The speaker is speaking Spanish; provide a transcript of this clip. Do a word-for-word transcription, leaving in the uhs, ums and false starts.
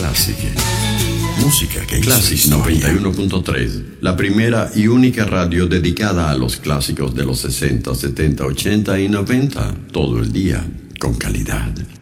Classic. Música que Classic noventa y uno punto tres, la primera y única radio dedicada a los clásicos de los sesenta, setenta, ochenta y noventa, todo el día, con calidad.